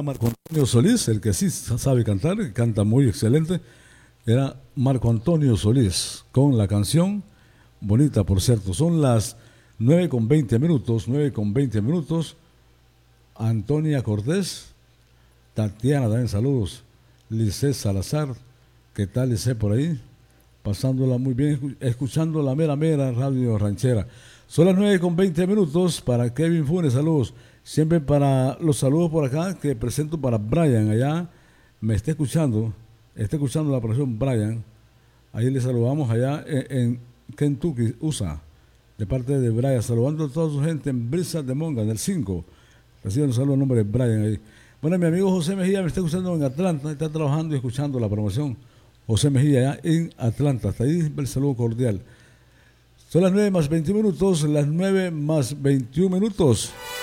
Marco Antonio Solís, el que sí sabe cantar, que canta muy excelente, era Marco Antonio Solís, con la canción bonita, por cierto. Son las 9:20, 9:20. Antonia Cortés, Tatiana también, saludos. Lisset Salazar, ¿qué tal Lisset por ahí? Pasándola muy bien, escuchando la mera mera radio ranchera. Son las 9:20 para Kevin Funes, saludos. Siempre para los saludos por acá que presento para Brian, allá me está escuchando la profesión Brian. Ahí le saludamos allá en Kentucky, USA, de parte de Brian, saludando a toda su gente en Brisas de Monga, en el 5. Reciben un saludo en nombre de Brian ahí. Bueno, mi amigo José Mejía me está escuchando en Atlanta, está trabajando y escuchando la promoción. José Mejía allá en Atlanta, hasta ahí el saludo cordial. Son las 9:21, las 9:21.